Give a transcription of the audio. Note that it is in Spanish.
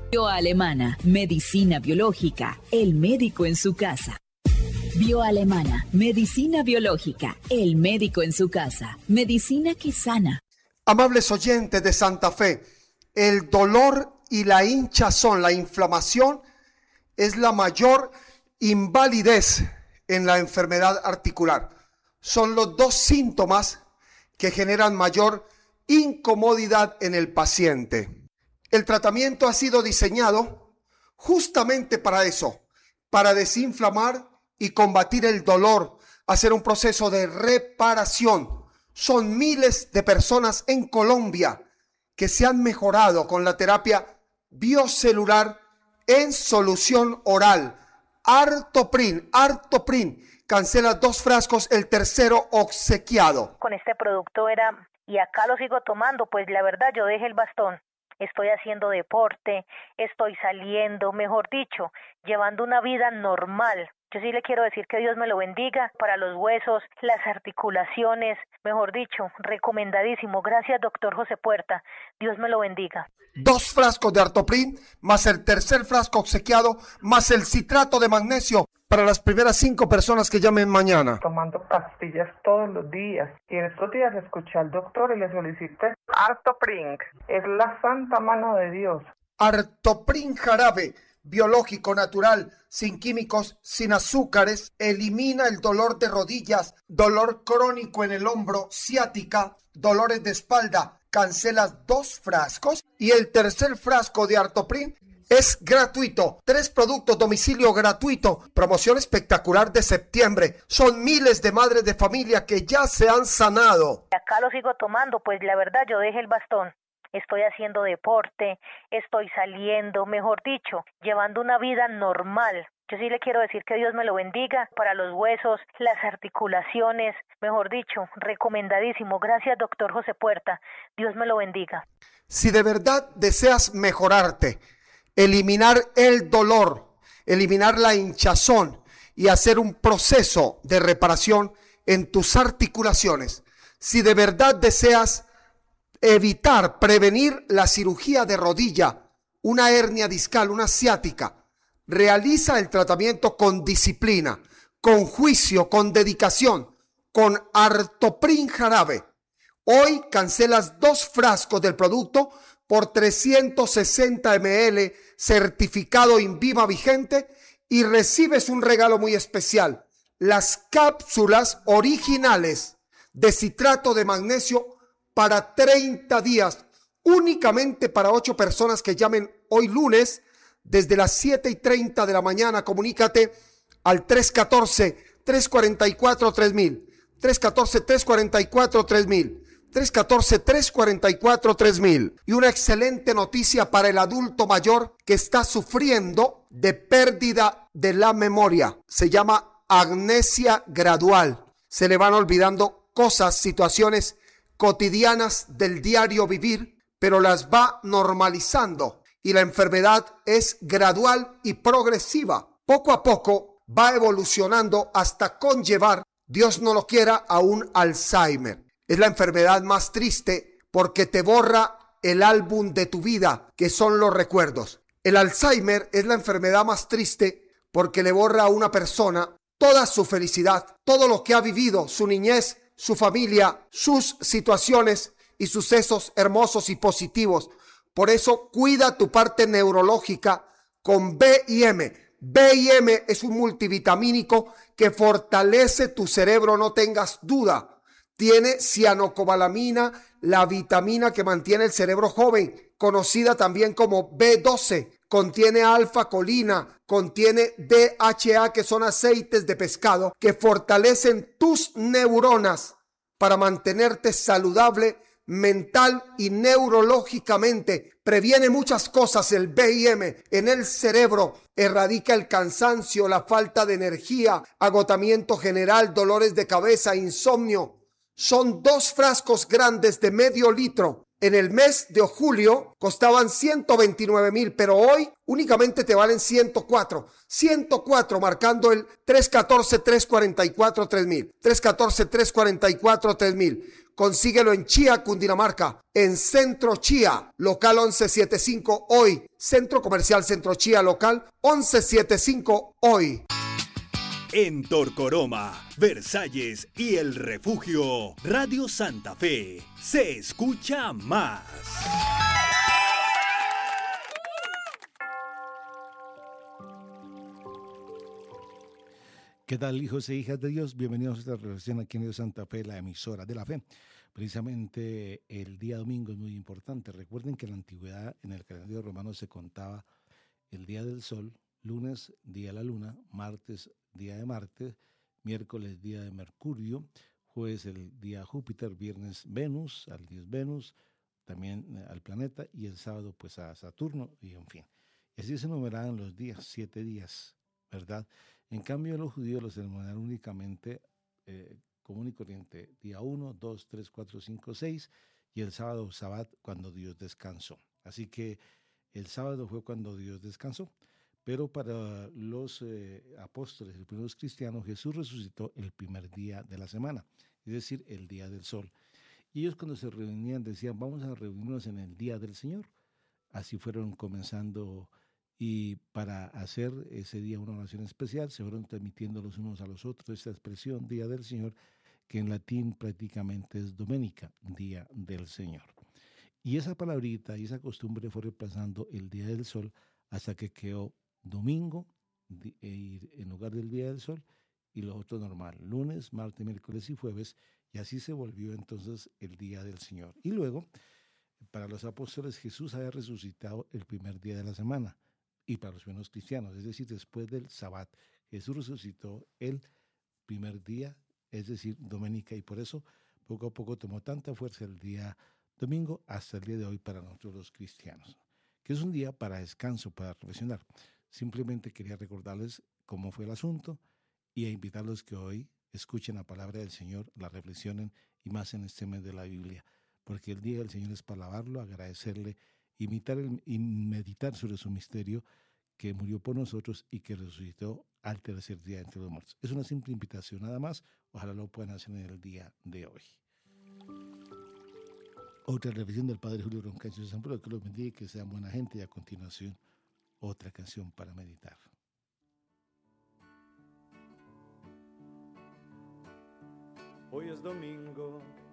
Bioalemana, medicina biológica, el médico en su casa. Bioalemana, medicina biológica, el médico en su casa. Medicina que sana. Amables oyentes de Santa Fe, el dolor y la hinchazón, la inflamación, es la mayor invalidez en la enfermedad articular. Son los dos síntomas que generan mayor incomodidad en el paciente. El tratamiento ha sido diseñado justamente para eso, para desinflamar y combatir el dolor, hacer un proceso de reparación. Son miles de personas en Colombia que se han mejorado con la terapia biocelular en solución oral. Artoprin, cancela 2 frascos, el tercero obsequiado. Con este producto y acá lo sigo tomando, pues la verdad yo dejé el bastón. Estoy haciendo deporte, estoy saliendo, mejor dicho, llevando una vida normal. Yo sí le quiero decir que Dios me lo bendiga para los huesos, las articulaciones, mejor dicho, recomendadísimo. Gracias, doctor José Puerta. Dios me lo bendiga. 2 frascos de Artoprin, más el tercer frasco obsequiado, más el citrato de magnesio para las primeras 5 personas que llamen mañana. Tomando pastillas todos los días. Y en estos días escuché al doctor y le solicité Artoprin. Es la santa mano de Dios. Artoprin jarabe, biológico, natural, sin químicos, sin azúcares, elimina el dolor de rodillas, dolor crónico en el hombro, ciática, dolores de espalda. Cancelas 2 frascos y el tercer frasco de Artoprin es gratuito. 3 productos, domicilio gratuito. Promoción espectacular de septiembre. Son miles de madres de familia que ya se han sanado. Acá lo sigo tomando, pues la verdad yo dejé el bastón. Estoy haciendo deporte, estoy saliendo, mejor dicho, llevando una vida normal. Yo sí le quiero decir que Dios me lo bendiga para los huesos, las articulaciones, mejor dicho, recomendadísimo. Gracias, doctor José Puerta. Dios me lo bendiga. Si de verdad deseas mejorarte, eliminar el dolor, eliminar la hinchazón y hacer un proceso de reparación en tus articulaciones, si de verdad deseas evitar, prevenir la cirugía de rodilla, una hernia discal, una ciática, realiza el tratamiento con disciplina, con juicio, con dedicación, con Artoprin jarabe. Hoy cancelas 2 frascos del producto por 360 ml certificado INVIMA vigente y recibes un regalo muy especial, las cápsulas originales de citrato de magnesio para 30 días, únicamente para 8 personas que llamen hoy lunes desde las 7:30 de la mañana. Comunícate al 314-344-3000, 314-344-3000, 314-344-3000. Y una excelente noticia para el adulto mayor que está sufriendo de pérdida de la memoria. Se llama amnesia gradual. Se le van olvidando cosas, situaciones cotidianas del diario vivir, pero las va normalizando y la enfermedad es gradual y progresiva. Poco a poco va evolucionando hasta conllevar, Dios no lo quiera, a un Alzheimer. Es la enfermedad más triste porque te borra el álbum de tu vida, que son los recuerdos. El Alzheimer es la enfermedad más triste porque le borra a una persona toda su felicidad, todo lo que ha vivido, su niñez, su familia, sus situaciones y sucesos hermosos y positivos. Por eso cuida tu parte neurológica con B&M. B&M es un multivitamínico que fortalece tu cerebro, no tengas duda. Tiene cianocobalamina, la vitamina que mantiene el cerebro joven, conocida también como B12. Contiene alfa-colina, contiene DHA, que son aceites de pescado que fortalecen tus neuronas para mantenerte saludable mental y neurológicamente. Previene muchas cosas el B&M en el cerebro, erradica el cansancio, la falta de energía, agotamiento general, dolores de cabeza, insomnio. Son 2 frascos grandes de medio litro. En el mes de julio costaban 129,000, pero hoy únicamente te valen 104. 104 marcando el 314-344-3000. 314-344-3000. Consíguelo en Chía, Cundinamarca, en Centro Chía, local 1175 hoy. Centro Comercial Centro Chía, local 1175 hoy. En Torcoroma, Versalles y El Refugio, Radio Santa Fe, se escucha más. ¿Qué tal, hijos e hijas de Dios? Bienvenidos a esta reflexión aquí en Radio Santa Fe, la emisora de la fe. Precisamente el día domingo es muy importante. Recuerden que en la antigüedad, en el calendario romano, se contaba el día del sol, lunes, día de la luna, martes, día de Marte, miércoles, día de Mercurio, jueves, el día Júpiter, viernes, Venus, al dios Venus, también al planeta, y el sábado, pues a Saturno, y en fin. Y así se numeraban los días, 7 días, ¿verdad? En cambio, los judíos los ceremoniaron únicamente común y corriente, día 1, 2, 3, 4, 5, 6, y el sábado, Sabbat, cuando Dios descansó. Así que el sábado fue cuando Dios descansó. Pero para los apóstoles, los primeros cristianos, Jesús resucitó el primer día de la semana, es decir, el día del sol. Y ellos cuando se reunían decían, vamos a reunirnos en el día del Señor. Así fueron comenzando, y para hacer ese día una oración especial, se fueron transmitiendo los unos a los otros esta expresión, Día del Señor, que en latín prácticamente es Domenica, Día del Señor. Y esa palabrita y esa costumbre fue reemplazando el Día del Sol hasta que quedó domingo en lugar del día del sol, y lo otro normal, lunes, martes, miércoles y jueves, y así se volvió entonces el día del Señor. Y luego, para los apóstoles, Jesús había resucitado el primer día de la semana, y para los primeros cristianos, es decir, después del Sabbat, Jesús resucitó el primer día, es decir, Domenica, y por eso poco a poco tomó tanta fuerza el día domingo hasta el día de hoy para nosotros los cristianos, que es un día para descanso, para reflexionar. Simplemente quería recordarles cómo fue el asunto y a invitarlos que hoy escuchen la palabra del Señor, la reflexionen, y más en este mes de la Biblia, porque el día del Señor es para alabarlo, agradecerle, y meditar sobre su misterio, que murió por nosotros y que resucitó al tercer día entre los muertos. Es una simple invitación nada más, ojalá lo puedan hacer en el día de hoy. Otra reflexión del Padre Julio Roncancio de San Pedro, que los bendiga y que sean buena gente, y a continuación otra canción para meditar. Hoy es domingo